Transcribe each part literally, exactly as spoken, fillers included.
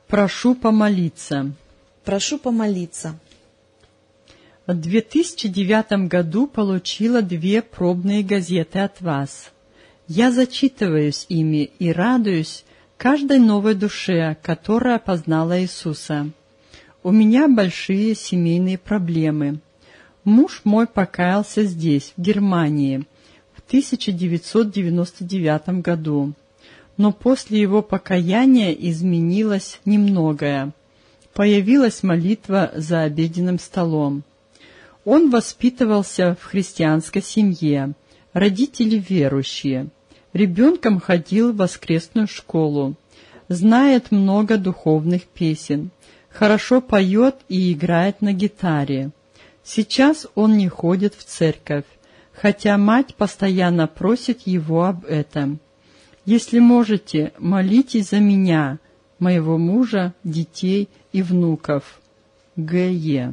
Прошу помолиться. Прошу помолиться. В две тысячи девятом году получила две пробные газеты от вас. Я зачитываюсь ими и радуюсь каждой новой душе, которая познала Иисуса. У меня большие семейные проблемы. Муж мой покаялся здесь, в Германии, в тысяча девятьсот девяносто девятом году. Но после его покаяния изменилось немногое. Появилась молитва за обеденным столом. Он воспитывался в христианской семье, родители верующие. Ребенком ходил в воскресную школу, знает много духовных песен, хорошо поет и играет на гитаре. Сейчас он не ходит в церковь, хотя мать постоянно просит его об этом. Если можете, молитесь за меня, моего мужа, детей и внуков. Г Е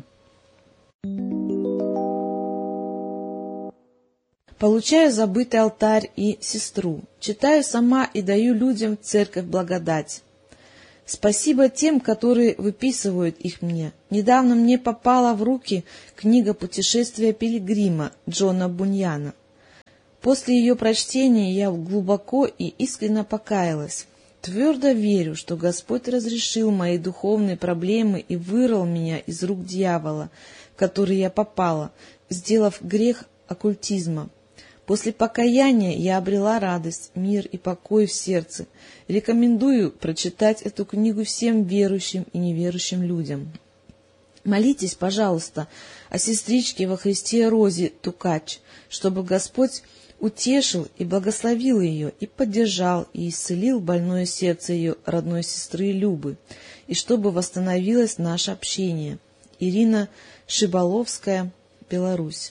Получаю забытый алтарь и сестру. Читаю сама и даю людям в церковь благодать. Спасибо тем, которые выписывают их мне. Недавно мне попала в руки книга «Путешествие пилигрима» Джона Буньяна. После ее прочтения я глубоко и искренне покаялась. Твердо верю, что Господь разрешил мои духовные проблемы и вырвал меня из рук дьявола, в который я попала, сделав грех оккультизма. После покаяния я обрела радость, мир и покой в сердце. Рекомендую прочитать эту книгу всем верующим и неверующим людям. Молитесь, пожалуйста, о сестричке во Христе Розе Тукач, чтобы Господь утешил и благословил ее, и поддержал, и исцелил больное сердце ее родной сестры Любы, и чтобы восстановилось наше общение. Ирина Шибаловская, Беларусь.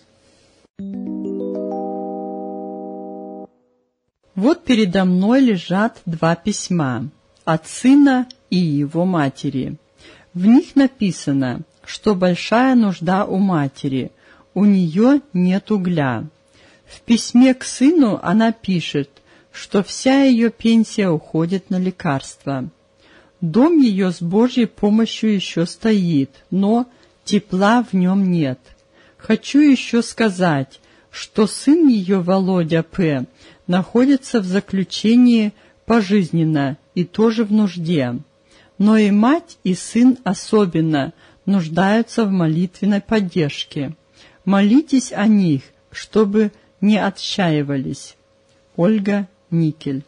Вот передо мной лежат два письма от сына и его матери. В них написано, что большая нужда у матери, у нее нет угля. В письме к сыну она пишет, что вся ее пенсия уходит на лекарства. Дом ее с Божьей помощью еще стоит, но тепла в нем нет. Хочу еще сказать, что сын ее, Володя П., находится в заключении пожизненно и тоже в нужде. Но и мать, и сын особенно нуждаются в молитвенной поддержке. Молитесь о них, чтобы не отчаивались. Ольга Никель.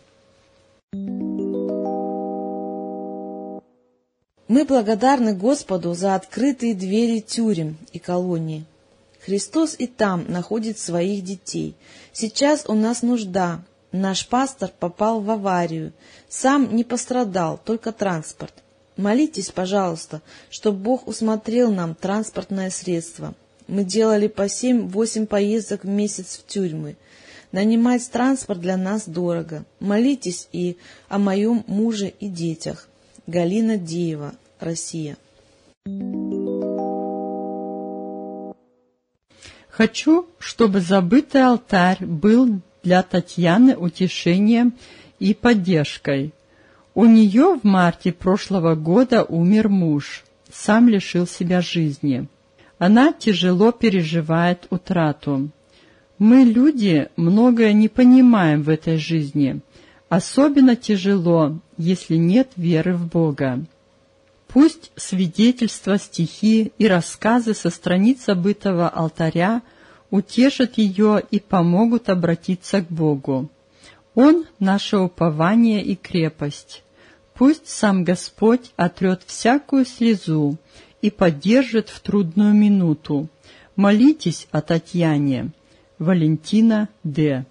Мы благодарны Господу за открытые двери тюрем и колоний. Христос и там находит своих детей. Сейчас у нас нужда. Наш пастор попал в аварию. Сам не пострадал, только транспорт. Молитесь, пожалуйста, чтобы Бог усмотрел нам транспортное средство. Мы делали по семь-восемь поездок в месяц в тюрьмы. Нанимать транспорт для нас дорого. Молитесь и о моем муже и детях. Галина Деева, Россия. Хочу, чтобы забытый алтарь был для Татьяны утешением и поддержкой. У нее в марте прошлого года умер муж, сам лишил себя жизни. Она тяжело переживает утрату. Мы, люди, многое не понимаем в этой жизни. Особенно тяжело, если нет веры в Бога. Пусть свидетельства, стихи и рассказы со страниц забытого алтаря утешат ее и помогут обратиться к Богу. Он — наше упование и крепость. Пусть сам Господь отрет всякую слезу и поддержит в трудную минуту. Молитесь о Татьяне. Валентина Д.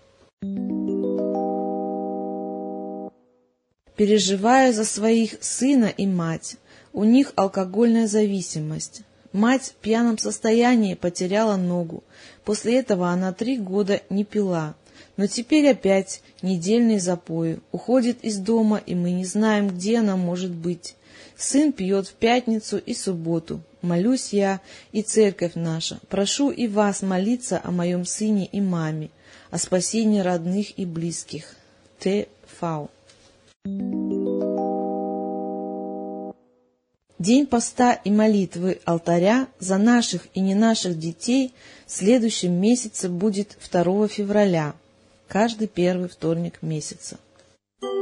Переживаю за своих сына и мать. У них алкогольная зависимость. Мать в пьяном состоянии потеряла ногу. После этого она три года не пила. Но теперь опять недельные запои. Уходит из дома, и мы не знаем, где она может быть. Сын пьет в пятницу и субботу. Молюсь я и церковь наша. Прошу и вас молиться о моем сыне и маме, о спасении родных и близких. Т. Фау. День поста и молитвы алтаря за наших и не наших детей в следующем месяце будет второго февраля, каждый первый вторник месяца.